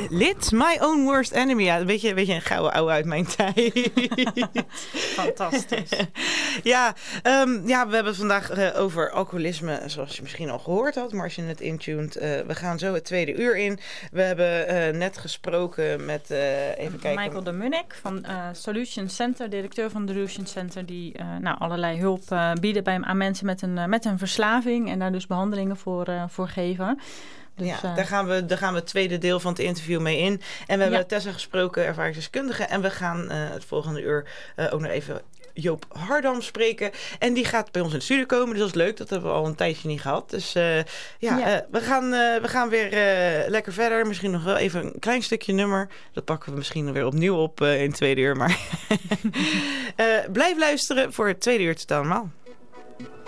Lid, My Own Worst Enemy. Ja, een beetje een gouden ouwe uit mijn tijd. Fantastisch. Ja, we hebben het vandaag over alcoholisme, zoals je misschien al gehoord had. Maar als je het intuned, we gaan zo het tweede uur in. We hebben net gesproken met, even kijken. Michael de Munnik van Solution Center, directeur van Solution Center, die allerlei hulp bieden aan mensen met een verslaving en daar dus behandelingen voor geven. Dus, ja, daar gaan we het tweede deel van het interview mee in. En we hebben Tessa gesproken, ervaringsdeskundige. En we gaan het volgende uur ook nog even Joop Hardam spreken. En die gaat bij ons in de studio komen. Dus dat is leuk. Dat hebben we al een tijdje niet gehad. Dus we gaan weer lekker verder. Misschien nog wel even een klein stukje nummer. Dat pakken we misschien weer opnieuw op in het tweede uur. Maar blijf luisteren voor het tweede uur tot allemaal.